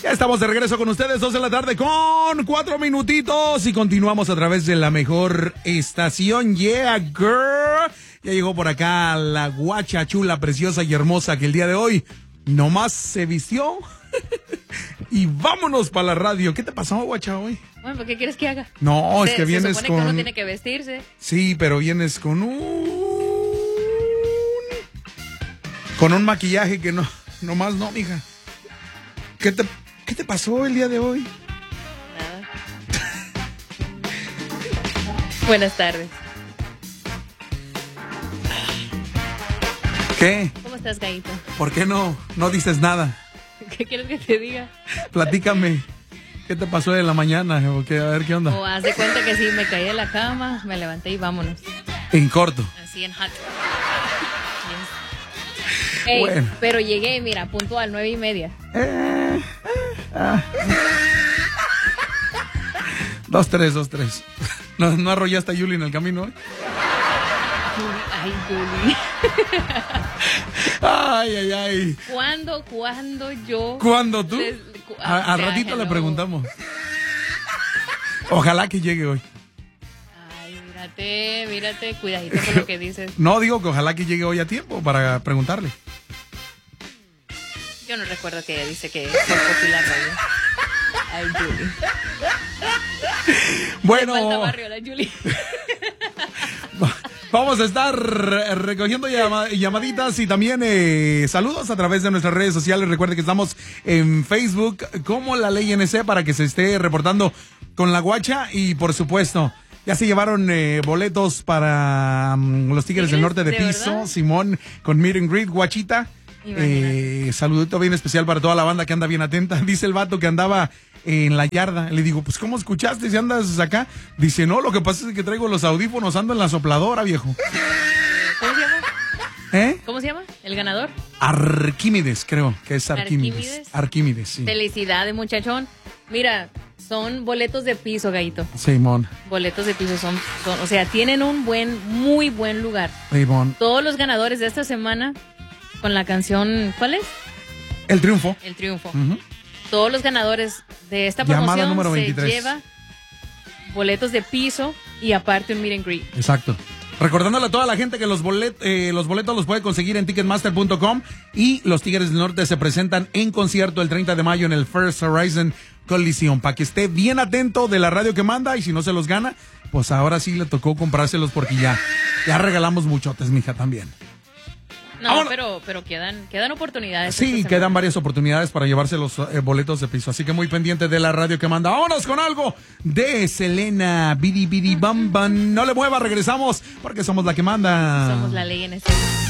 Ya estamos de regreso con ustedes, 2 de la tarde con 4 minutitos y continuamos a través de la mejor estación. Yeah, girl. Ya llegó por acá la guacha chula, preciosa y hermosa que el día de hoy nomás se vistió y vámonos para la radio. ¿Qué te pasó, guacha, hoy? Bueno, ¿por qué quieres que haga? No, es que vienes se supone con... que uno tiene que vestirse. Sí, pero vienes con un maquillaje que no, nomás no, mija. ¿Qué te pasó el día de hoy? Nada. Buenas tardes. ¿Qué? ¿Cómo estás, Gallito? ¿Por qué no dices nada? ¿Qué quieres que te diga? Platícame. ¿Qué te pasó de la mañana? ¿O qué? A ver, ¿qué onda? O haz de cuenta que sí, me caí de la cama, me levanté y vámonos. En corto. Así en hot. Yes. Ey, bueno. Pero llegué, mira, puntual, 9:30. 2-3. ¿No arrollaste a Yuli en el camino? Ay, Yuli. Ay. ¿Cuándo yo? ¿Cuándo tú? Al ratito le preguntamos. Ojalá que llegue hoy. Ay, mírate, cuidadito con lo que dices. No, digo que ojalá que llegue hoy a tiempo para preguntarle. Yo no recuerdo que ella dice que es popular radio. Ay, Yuli. Bueno. Le falta barrio a la Yuli. Vamos a estar recogiendo llamaditas y también saludos a través de nuestras redes sociales. Recuerde que estamos en Facebook como La Ley NC para que se esté reportando con la guacha. Y por supuesto, ya se llevaron boletos para los Tigres del Norte de Piso. ¿Verdad? Simón, con Meet and Greet, guachita. Saludito bien especial para toda la banda que anda bien atenta. Dice el vato que andaba en la yarda. Le digo, pues ¿cómo escuchaste si andas acá? Dice, no, lo que pasa es que traigo los audífonos, ando en la sopladora, viejo. ¿Cómo se llama? ¿Cómo se llama? ¿El ganador? Arquímedes, creo que es Arquímedes. Arquímedes, sí. Felicidades, muchachón. Mira, son boletos de piso, Gallito. Simón. Boletos de piso son, o sea, tienen un muy buen lugar. Simón. Todos los ganadores de esta semana con la canción, ¿cuál es? El Triunfo. El Triunfo. Todos los ganadores de esta promoción se lleva boletos de piso y aparte un meet and greet. Exacto. Recordándole a toda la gente que los boletos los puede conseguir en Ticketmaster.com y los Tigres del Norte se presentan en concierto el 30 de mayo en el First Horizon Coliseum. Para que esté bien atento de la radio que manda y si no se los gana, pues ahora sí le tocó comprárselos porque ya regalamos muchotes, mija, también. No, pero quedan oportunidades. Sí, quedan varias oportunidades para llevarse los boletos de piso. Así que muy pendiente de la radio que manda. Vámonos con algo de Selena. Bidi Bidi Bam Bam. No le mueva, regresamos porque somos la que manda. Somos La Ley NC.